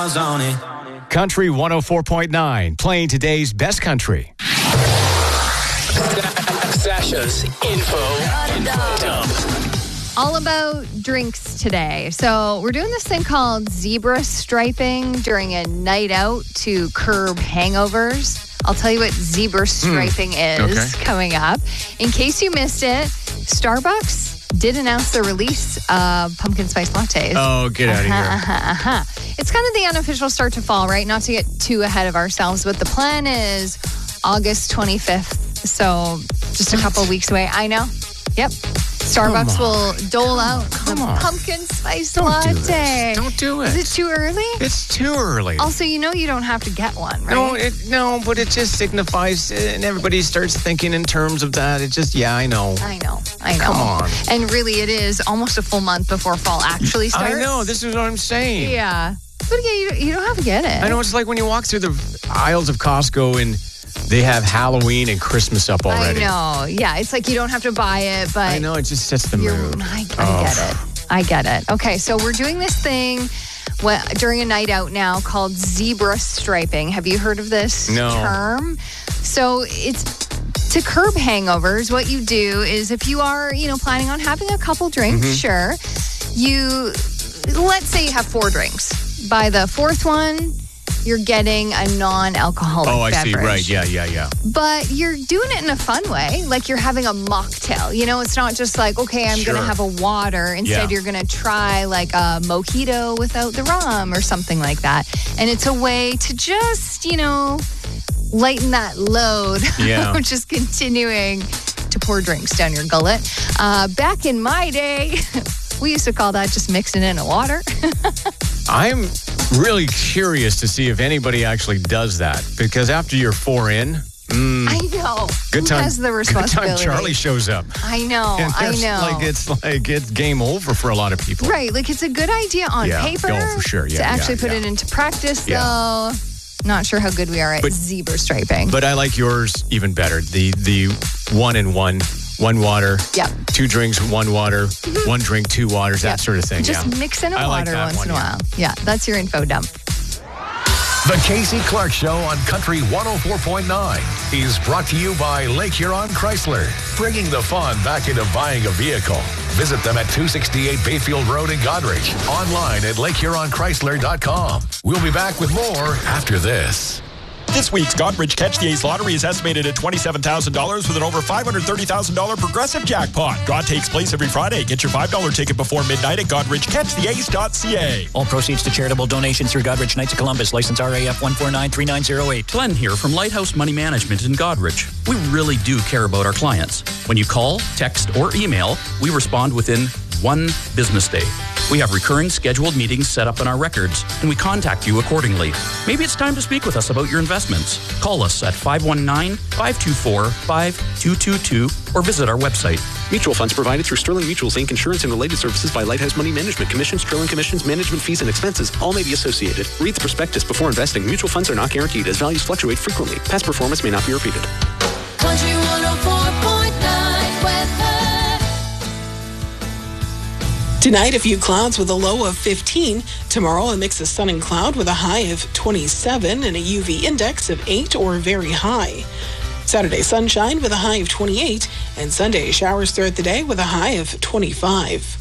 miles on it. Country 104.9, playing today's best country. Sasha's info dump. All about drinks today. So we're doing this thing called zebra striping during a night out to curb hangovers. I'll tell you what zebra striping is coming up. In case you missed it, Starbucks did announce the release of pumpkin spice lattes. Oh, get out of here. It's kind of the unofficial start to fall, right? Not to get too ahead of ourselves, but the plan is August 25th. So just a couple weeks away. I know. Yep. Starbucks will dole out the pumpkin spice latte. Don't do it. Is it too early? It's too early. Also, you know you don't have to get one, right? No, but it just signifies, and everybody starts thinking in terms of that. It just, I know. I know. Come on. And really, it is almost a full month before fall actually starts. I know. This is what I'm saying. Yeah. But yeah, you don't have to get it. I know. It's like when you walk through the aisles of Costco and they have Halloween and Christmas up already. I know. Yeah, it's like you don't have to buy it, but... I know, it just sets the mood. I get it. Okay, so we're doing this thing during a night out now called zebra striping. Have you heard of this term? So it's to curb hangovers. What you do is if you are, planning on having a couple drinks, sure, let's say you have 4 drinks. By the 4th one, you're getting a non-alcoholic beverage. I see. Right. Yeah. But you're doing it in a fun way. Like you're having a mocktail. It's not just like, okay, I'm going to have a water. Instead, you're going to try like a mojito without the rum or something like that. And it's a way to just, lighten that load of just continuing to pour drinks down your gullet. Back in my day, we used to call that just mixing in a water. I'm really curious to see if anybody actually does that, because after you're 4 in, I know. Good time. Who has the responsibility? Good time Charlie shows up. I know. It's game over for a lot of people. Right. Like it's a good idea on paper. Oh, for sure. To actually put it into practice, though. Not sure how good we are at zebra striping. But I like yours even better. The 1-in-1, 1 water, 2 drinks, 1 water, 1 drink, 2 waters, that sort of thing. Just mix in a water once in a while. Yeah, that's your info dump. The Casey Clark Show on Country 104.9 is brought to you by Lake Huron Chrysler, bringing the fun back into buying a vehicle. Visit them at 268 Bayfield Road in Godrich. Online at LakeHuronChrysler.com. We'll be back with more after this. This week's Godrich Catch the Ace lottery is estimated at $27,000 with an over $530,000 progressive jackpot. Draw takes place every Friday. Get your $5 ticket before midnight at GodrichCatchTheAce.ca. All proceeds to charitable donations through Godrich Knights of Columbus. License RAF 1493908. Glenn here from Lighthouse Money Management in Godrich. We really do care about our clients. When you call, text, or email, we respond within 1 business day. We have recurring scheduled meetings set up in our records, and we contact you accordingly. Maybe it's time to speak with us about your investments. Call us at 519-524-5222 or visit our website. Mutual funds provided through Sterling Mutuals Inc. Insurance and related services by Lighthouse Money Management. Commissions, Sterling commissions, management fees, and expenses all may be associated. Read the prospectus before investing. Mutual funds are not guaranteed as values fluctuate frequently. Past performance may not be repeated. Country 104.9 weather. Tonight, a few clouds with a low of 15. Tomorrow, a mix of sun and cloud with a high of 27 and a UV index of 8 or very high. Saturday, sunshine with a high of 28, and Sunday, showers throughout the day with a high of 25.